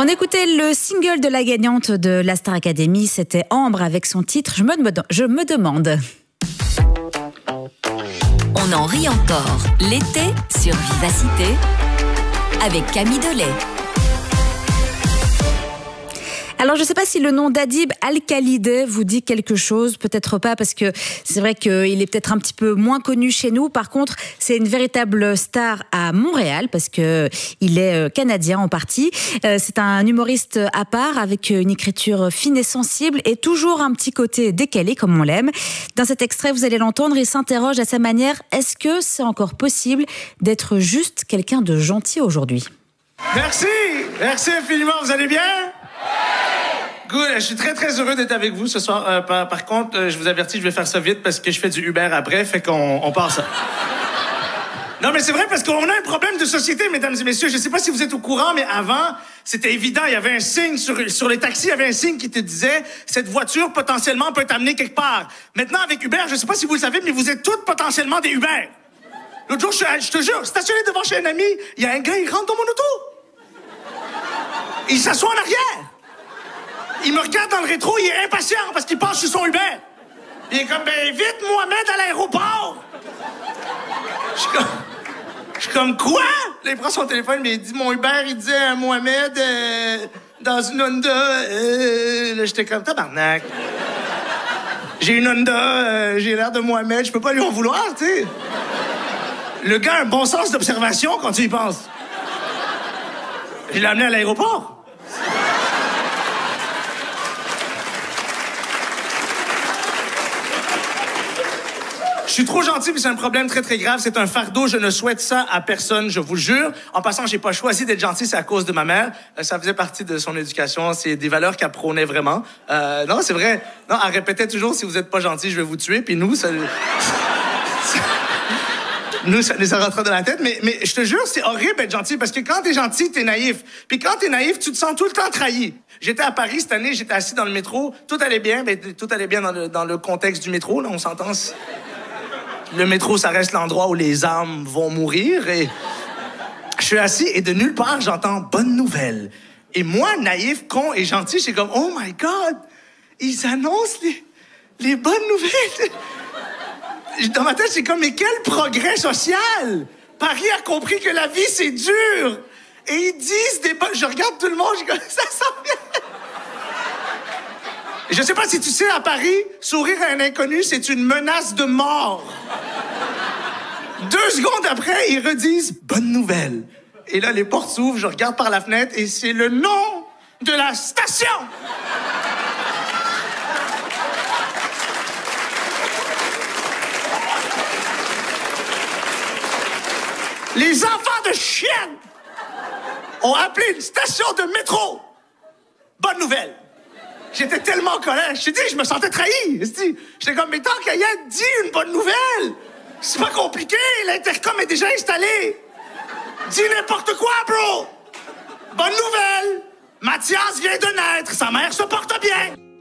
On écoutait le single de la gagnante de la Star Academy, c'était Ambre avec son titre Je me demande. On en rit encore l'été sur Vivacité avec Camille Delay. Alors, je ne sais pas si le nom d'Adib Al-Khalideh vous dit quelque chose, peut-être pas, parce que c'est vrai qu'il est peut-être un petit peu moins connu chez nous. Par contre, c'est une véritable star à Montréal, parce que il est canadien en partie. C'est un humoriste à part, avec une écriture fine et sensible, et toujours un petit côté décalé, comme on l'aime. Dans cet extrait, vous allez l'entendre, il s'interroge à sa manière, est-ce que c'est encore possible d'être juste quelqu'un de gentil aujourd'hui? Merci infiniment, vous allez bien? Good, je suis très très heureux d'être avec vous ce soir. Par contre, je vous avertis, je vais faire ça vite parce que je fais du Uber après, fait qu'on part ça. Non, mais c'est vrai parce qu'on a un problème de société, mesdames et messieurs. Je sais pas si vous êtes au courant, mais avant, c'était évident. Il y avait un signe sur les taxis, il y avait un signe qui te disait cette voiture potentiellement peut être amenée quelque part. Maintenant, avec Uber, je sais pas si vous le savez, mais vous êtes toutes potentiellement des Uber. L'autre jour, je te jure, stationné devant chez un ami, il y a un gars, il rentre dans mon auto. Il s'assoit en arrière. Il me regarde dans le rétro, il est impatient parce qu'il pense que je suis son Uber. Il est comme, ben vite, Mohamed, à l'aéroport! Je suis comme, quoi? Là, il prend son téléphone, mais il dit, mon Uber, il disait à Mohamed, dans une Honda. Là, j'étais comme, tabarnak. J'ai une Honda, j'ai l'air de Mohamed, je peux pas lui en vouloir, tu sais. Le gars a un bon sens d'observation quand tu y penses. Je l'ai amené à l'aéroport. Je suis trop gentil, mais c'est un problème très, très grave. C'est un fardeau. Je ne souhaite ça à personne, je vous le jure. En passant, j'ai pas choisi d'être gentil, c'est à cause de ma mère. Ça faisait partie de son éducation. C'est des valeurs qu'elle prônait vraiment. Non, c'est vrai. Non, elle répétait toujours, si vous êtes pas gentil, je vais vous tuer. Puis nous, ça nous rentre dans la tête. Mais je te jure, c'est horrible d'être gentil parce que quand t'es gentil, t'es naïf. Puis quand t'es naïf, tu te sens tout le temps trahi. J'étais à Paris cette année, j'étais assis dans le métro. Tout allait bien. Ben, tout allait bien dans le contexte du métro, là, on s'entend. Le métro, ça reste l'endroit où les âmes vont mourir. Et je suis assis et de nulle part, j'entends « bonne nouvelle ». Et moi, naïf, con et gentil, je suis comme « oh my God, ils annoncent les bonnes nouvelles ». Dans ma tête, c'est comme « mais quel progrès social! Paris a compris que la vie, c'est dur. » Et ils disent des bonnes... Je regarde tout le monde, je suis comme « ça sent bien ». Je sais pas si tu sais, à Paris, sourire à un inconnu, c'est une menace de mort. 2 secondes après, ils redisent « bonne nouvelle ». Et là, les portes s'ouvrent, je regarde par la fenêtre et c'est le nom de la station. Les enfants de chiennes ont appelé une station de métro. Bonne nouvelle. J'étais tellement en colère. Je t'ai dit, je me sentais trahi. J'étais comme, mais tant qu'à y être, dis une bonne nouvelle. C'est pas compliqué, l'intercom est déjà installé. Dis n'importe quoi, bro. Bonne nouvelle. Mathias vient de naître, sa mère se porte bien.